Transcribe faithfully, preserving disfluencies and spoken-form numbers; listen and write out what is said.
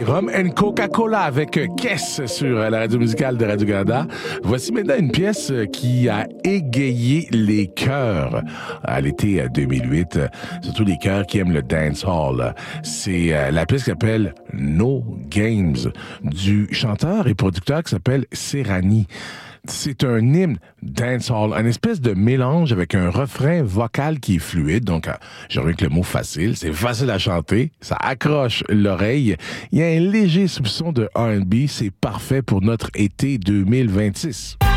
Rum and Coca-Cola avec Kess sur la radio musicale de Radio-Canada. Voici maintenant une pièce qui a égayé les cœurs à l'été deux mille huit, surtout les cœurs qui aiment le dancehall. C'est la pièce qui s'appelle No Games du chanteur et producteur qui s'appelle Serrani. C'est un hymne dancehall, un espèce de mélange avec un refrain vocal qui est fluide. Donc, j'ai revu que le mot facile, c'est facile à chanter, ça accroche l'oreille. Il y a un léger soupçon de R and B, c'est parfait pour notre été deux mille vingt-six.